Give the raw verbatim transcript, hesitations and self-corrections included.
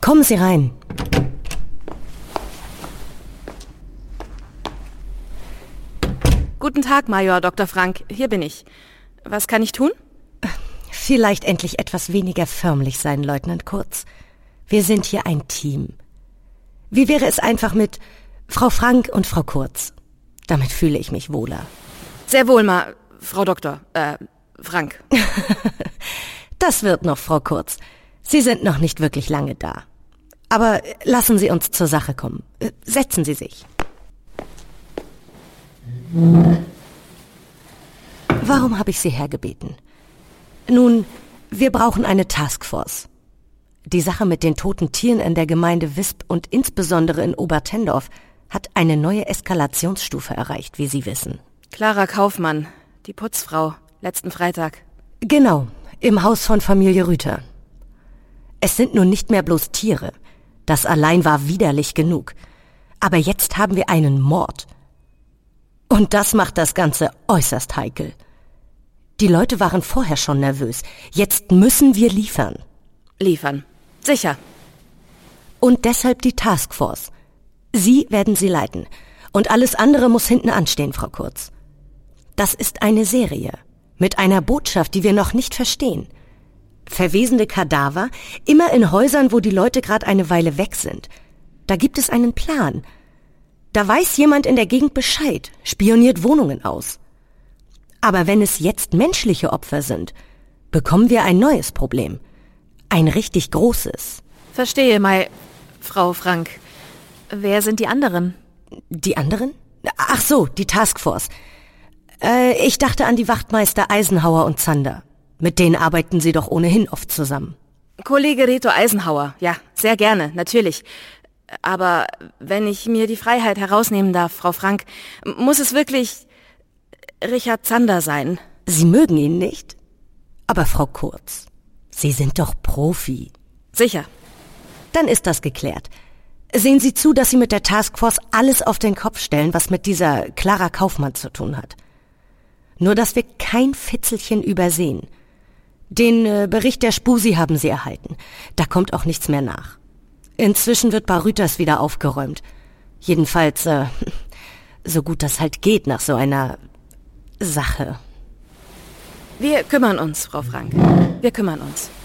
Kommen Sie rein. Guten Tag, Major Doktor Frank. Hier bin ich. Was kann ich tun? Vielleicht endlich etwas weniger förmlich sein, Leutnant Kurz. Wir sind hier ein Team. Wie wäre es einfach mit Frau Frank und Frau Kurz? Damit fühle ich mich wohler. Sehr wohl, Ma... Frau Doktor, äh, Frank. Das wird noch, Frau Kurz. Sie sind noch nicht wirklich lange da. Aber lassen Sie uns zur Sache kommen. Setzen Sie sich. Warum habe ich Sie hergebeten? Nun, wir brauchen eine Taskforce. Die Sache mit den toten Tieren in der Gemeinde Wisp und insbesondere in Obertendorf hat eine neue Eskalationsstufe erreicht, wie Sie wissen. Clara Kaufmann, die Putzfrau, letzten Freitag. Genau, im Haus von Familie Rüther. Es sind nun nicht mehr bloß Tiere. Das allein war widerlich genug. Aber jetzt haben wir einen Mord. Und das macht das Ganze äußerst heikel. Die Leute waren vorher schon nervös. Jetzt müssen wir liefern. Liefern. Sicher. Und deshalb die Taskforce. Sie werden sie leiten. Und alles andere muss hinten anstehen, Frau Kurz. Das ist eine Serie. Mit einer Botschaft, die wir noch nicht verstehen. Verwesende Kadaver, immer in Häusern, wo die Leute gerade eine Weile weg sind. Da gibt es einen Plan. Da weiß jemand in der Gegend Bescheid, spioniert Wohnungen aus. Aber wenn es jetzt menschliche Opfer sind, bekommen wir ein neues Problem. Ein richtig großes. Verstehe, Mai... Frau Frank. Wer sind die anderen? Die anderen? Ach so, die Taskforce. Äh, ich dachte an die Wachtmeister Eisenhauer und Zander. Mit denen arbeiten Sie doch ohnehin oft zusammen. Kollege Reto Eisenhauer, ja, sehr gerne, natürlich. Aber wenn ich mir die Freiheit herausnehmen darf, Frau Frank, muss es wirklich Richard Zander sein. Sie mögen ihn nicht? Aber Frau Kurz, Sie sind doch Profi. Sicher. Dann ist das geklärt. Sehen Sie zu, dass Sie mit der Taskforce alles auf den Kopf stellen, was mit dieser Clara Kaufmann zu tun hat. Nur, dass wir kein Fitzelchen übersehen. Den äh, Bericht der Spusi haben Sie erhalten. Da kommt auch nichts mehr nach. Inzwischen wird bei Rüthers wieder aufgeräumt. Jedenfalls, äh, so gut das halt geht nach so einer Sache. Wir kümmern uns, Frau Frank. Wir kümmern uns.